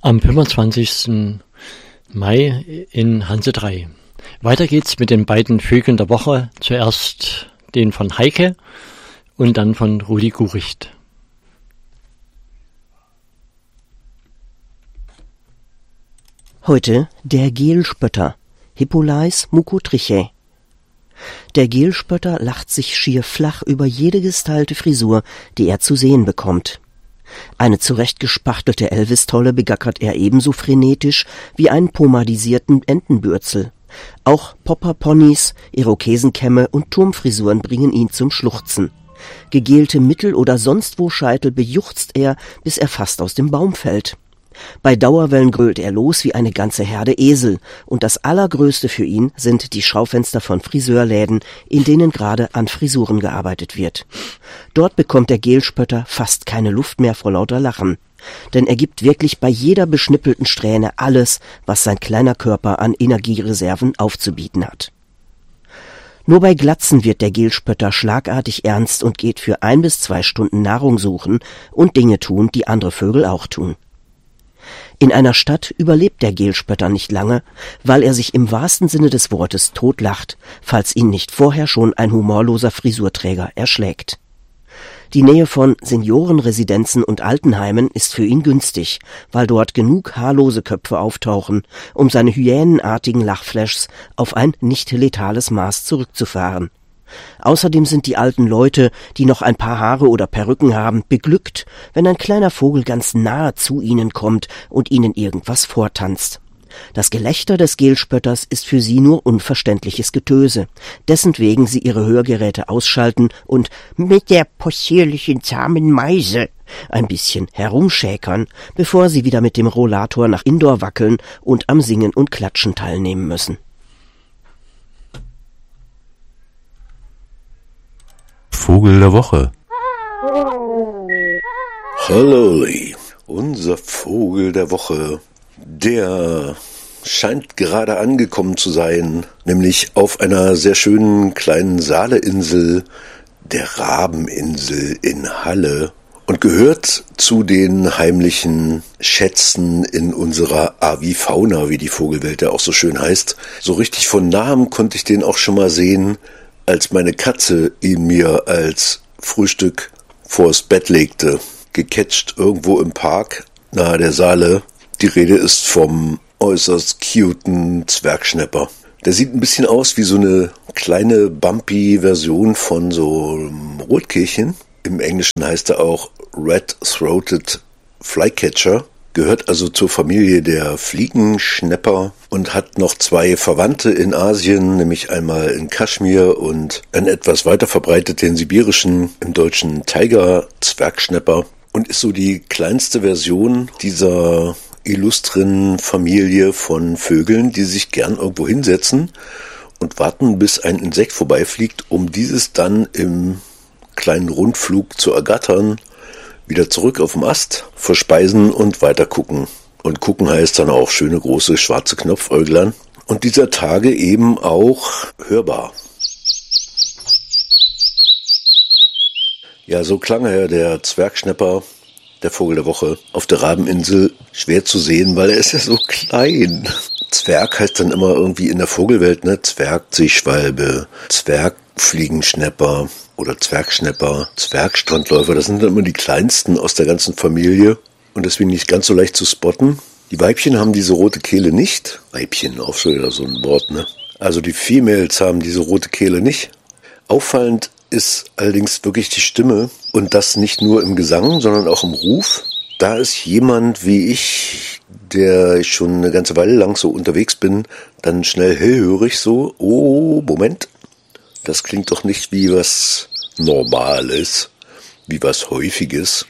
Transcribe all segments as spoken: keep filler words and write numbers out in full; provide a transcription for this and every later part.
am fünfundzwanzigsten Mai in Hanse drei. Weiter geht's mit den beiden Vögeln der Woche. Zuerst den von Heike und dann von Rudi Guricht. Heute der Gelspötter, Hippolais mucotrichae. Der Gelspötter lacht sich schier flach über jede gestylte Frisur, die er zu sehen bekommt. Eine zurechtgespachtelte Elvis-Tolle begackert er ebenso frenetisch wie einen pomadisierten Entenbürzel. Auch Popperponys, Irokesenkämme und Turmfrisuren bringen ihn zum Schluchzen. Gegelte Mittel- oder sonst wo Scheitel bejuchzt er, bis er fast aus dem Baum fällt. Bei Dauerwellen grölt er los wie eine ganze Herde Esel, und das Allergrößte für ihn sind die Schaufenster von Friseurläden, in denen gerade an Frisuren gearbeitet wird. Dort bekommt der Gelspötter fast keine Luft mehr vor lauter Lachen, denn er gibt wirklich bei jeder beschnippelten Strähne alles, was sein kleiner Körper an Energiereserven aufzubieten hat. Nur bei Glatzen wird der Gelspötter schlagartig ernst und geht für ein bis zwei Stunden Nahrung suchen und Dinge tun, die andere Vögel auch tun. In einer Stadt überlebt der Gelspötter nicht lange, weil er sich im wahrsten Sinne des Wortes totlacht, falls ihn nicht vorher schon ein humorloser Frisurträger erschlägt. Die Nähe von Seniorenresidenzen und Altenheimen ist für ihn günstig, weil dort genug haarlose Köpfe auftauchen, um seine hyänenartigen Lachflashs auf ein nicht letales Maß zurückzufahren. Außerdem sind die alten Leute, die noch ein paar Haare oder Perücken haben, beglückt, wenn ein kleiner Vogel ganz nahe zu ihnen kommt und ihnen irgendwas vortanzt. Das Gelächter des Gelspötters ist für sie nur unverständliches Getöse, dessen wegen sie ihre Hörgeräte ausschalten und mit der possierlichen zahmen Meise ein bisschen herumschäkern, bevor sie wieder mit dem Rollator nach Indoor wackeln und am Singen und Klatschen teilnehmen müssen. Vogel der Woche. Hallöli, unser Vogel der Woche, der scheint gerade angekommen zu sein, nämlich auf einer sehr schönen kleinen Saaleinsel, der Rabeninsel in Halle, und gehört zu den heimlichen Schätzen in unserer Avifauna, wie die Vogelwelt ja auch so schön heißt. So richtig von nahem konnte ich den auch schon mal sehen, als meine Katze ihn mir als Frühstück vors Bett legte, gecatcht irgendwo im Park nahe der Saale. Die Rede ist vom äußerst cuten Zwergschnäpper. Der sieht ein bisschen aus wie so eine kleine Bumpy-Version von so einem Rotkehlchen. Im Englischen heißt er auch Red-Throated Flycatcher. Gehört also zur Familie der Fliegenschnäpper und hat noch zwei Verwandte in Asien, nämlich einmal in Kaschmir und einen etwas weiter verbreitet den sibirischen, im Deutschen Tiger-Zwergschnäpper, und ist so die kleinste Version dieser illustren Familie von Vögeln, die sich gern irgendwo hinsetzen und warten, bis ein Insekt vorbeifliegt, um dieses dann im kleinen Rundflug zu ergattern, wieder zurück auf dem Ast, verspeisen und weiter gucken. Und gucken heißt dann auch schöne große schwarze Knopfäuglein. Und dieser Tage eben auch hörbar. Ja, so klang er, der Zwergschnäpper, der Vogel der Woche, auf der Rabeninsel. Schwer zu sehen, weil er ist ja so klein. Zwerg heißt dann immer irgendwie in der Vogelwelt, ne? Zwergseeschwalbe, Zwergfliegenschnäpper oder Zwergschnäpper, Zwergstrandläufer. Das sind dann immer die kleinsten aus der ganzen Familie und deswegen nicht ganz so leicht zu spotten. Die Weibchen haben diese rote Kehle nicht. Weibchen, auch so wieder so ein Wort, ne? Also die Females haben diese rote Kehle nicht. Auffallend ist allerdings wirklich die Stimme, und das nicht nur im Gesang, sondern auch im Ruf. Da ist jemand wie ich, der ich schon eine ganze Weile lang so unterwegs bin, dann schnell hellhörig so, oh, Moment, das klingt doch nicht wie was Normales, wie was Häufiges.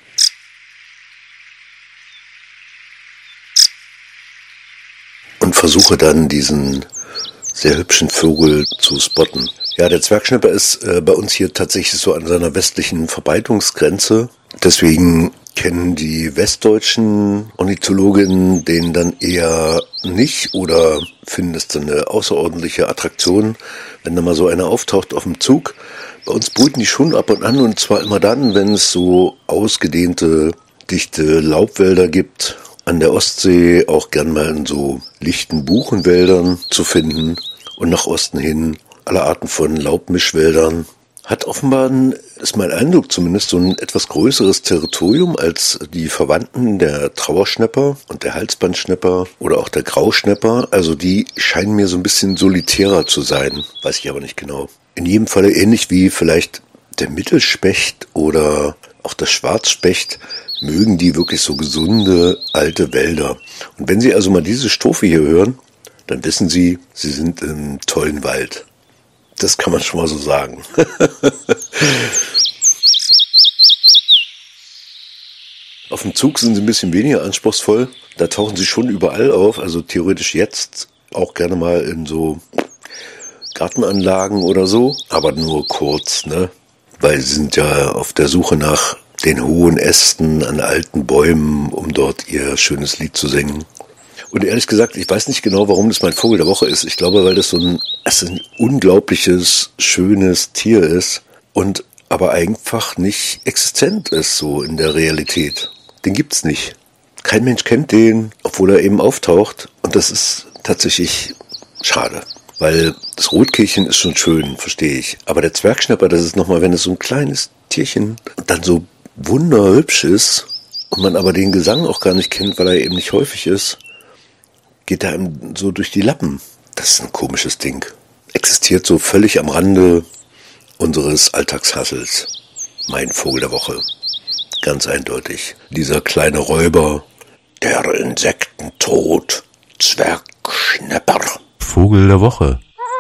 Und versuche dann diesen sehr hübschen Vogel zu spotten. Ja, der Zwergschnäpper ist äh, bei uns hier tatsächlich so an seiner westlichen Verbreitungsgrenze. Deswegen kennen die westdeutschen Ornithologinnen den dann eher nicht oder finden es dann eine außerordentliche Attraktion, wenn da mal so einer auftaucht auf dem Zug. Bei uns brüten die schon ab und an, und zwar immer dann, wenn es so ausgedehnte, dichte Laubwälder gibt an der Ostsee auch gern mal in so lichten Buchenwäldern zu finden und nach Osten hin alle Arten von Laubmischwäldern. Hat offenbar, ist mein Eindruck zumindest, so ein etwas größeres Territorium als die Verwandten der Trauerschnäpper und der Halsbandschnäpper oder auch der Grauschnäpper. Also die scheinen mir so ein bisschen solitärer zu sein, weiß ich aber nicht genau. In jedem Falle ähnlich wie vielleicht der Mittelspecht oder auch der Schwarzspecht mögen die wirklich so gesunde alte Wälder. Und wenn Sie also mal diese Strophe hier hören, dann wissen Sie, Sie sind im tollen Wald. Das kann man schon mal so sagen. Auf dem Zug sind sie ein bisschen weniger anspruchsvoll. Da tauchen sie schon überall auf. Also theoretisch jetzt auch gerne mal in so Gartenanlagen oder so. Aber nur kurz, ne? Weil sie sind ja auf der Suche nach den hohen Ästen an alten Bäumen, um dort ihr schönes Lied zu singen. Und ehrlich gesagt, ich weiß nicht genau, warum das mein Vogel der Woche ist. Ich glaube, weil das so ein, es ein unglaubliches, schönes Tier ist und aber einfach nicht existent ist so in der Realität. Den gibt's nicht. Kein Mensch kennt den, obwohl er eben auftaucht. Und das ist tatsächlich schade. Weil das Rotkehlchen ist schon schön, verstehe ich. Aber der Zwergschnapper, das ist nochmal, wenn es so ein kleines Tierchen dann so wunderhübsch ist und man aber den Gesang auch gar nicht kennt, weil er eben nicht häufig ist, geht da einem so durch die Lappen. Das ist ein komisches Ding. Existiert so völlig am Rande unseres Alltagshassels. Mein Vogel der Woche. Ganz eindeutig. Dieser kleine Räuber, der Insektentod, Zwergschnäpper. Vogel der Woche.